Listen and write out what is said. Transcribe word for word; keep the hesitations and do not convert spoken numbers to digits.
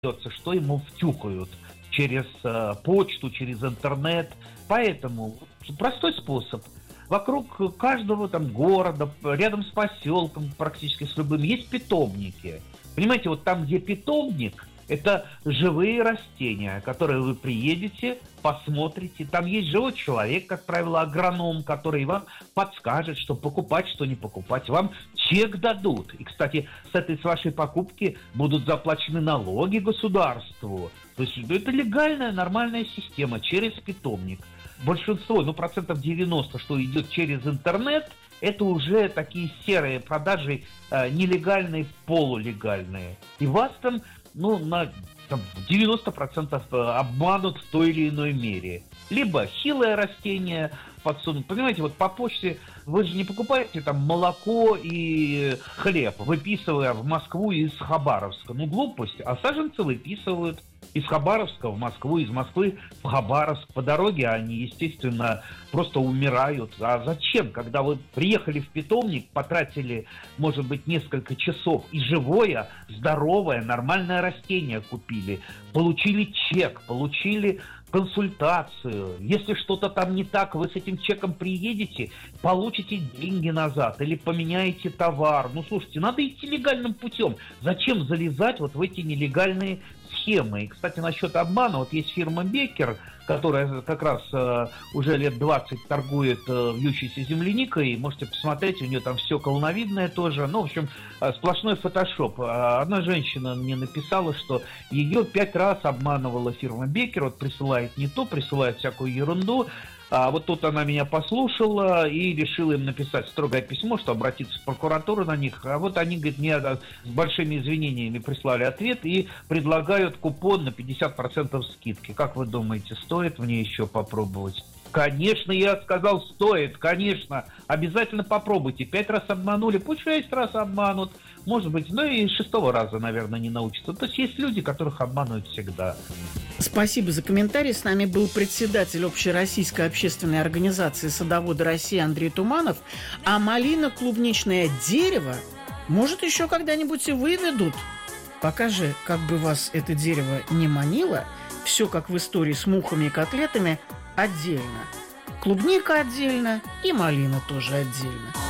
что ему втюхают через э, почту, через интернет. Поэтому простой способ. Вокруг каждого там города, рядом с поселком, практически с любым, есть питомники. Понимаете, вот там, где питомник, это живые растения, которые вы приедете, посмотрите. Там есть живой человек, как правило, агроном, который вам подскажет, что покупать, что не покупать. Вам чек дадут. И, кстати, с этой с вашей покупки будут заплачены налоги государству. То есть это легальная, нормальная система через питомник. Большинство, ну процентов девяносто, что идет через интернет, это уже такие серые продажи, э, нелегальные, полулегальные. И вас там, ну, на там, девяносто процентов обманут в той или иной мере. Либо хилое растение подсунут. Понимаете, вот по почте вы же не покупаете там молоко и хлеб, выписывая в Москву из Хабаровска. Ну, глупость. А саженцы выписывают из Хабаровска в Москву, из Москвы в Хабаровск. По дороге они, естественно, просто умирают. А зачем? Когда вы приехали в питомник, потратили, может быть, несколько часов и живое, здоровое, нормальное растение купили, получили чек, получили консультацию. Если что-то там не так, вы с этим чеком приедете, получите деньги назад или поменяете товар. Ну, слушайте, надо идти легальным путем. Зачем залезать вот в эти нелегальные схемы? И, кстати, насчет обмана, вот есть фирма Беккер, которая как раз э, уже лет двадцать торгует э, вьющейся земляникой. Можете посмотреть, у нее там все колоновидное тоже. Ну, в общем, э, сплошной фотошоп. Одна женщина мне написала, что ее пять раз обманывала фирма Беккер. Вот присылает не то, присылает всякую ерунду. А вот тут она меня послушала и решила им написать строгое письмо, что обратиться в прокуратуру на них. А вот они, говорит, мне с большими извинениями прислали ответ и предлагают купон на пятьдесят процентов скидки. Как вы думаете, стоит мне еще попробовать? Конечно, я сказал, стоит, конечно. Обязательно попробуйте. Пять раз обманули, пусть шесть раз обманут. Может быть, ну и шестого раза, наверное, не научатся. То есть есть люди, которых обманывают всегда. Спасибо за комментарий. С нами был председатель Общероссийской общественной организации «Садоводы России» Андрей Туманов. А малина-клубничное дерево, может, еще когда-нибудь и выведут. Пока же, как бы вас это дерево не манило, все как в истории с мухами и котлетами отдельно. Клубника отдельно и малина тоже отдельно.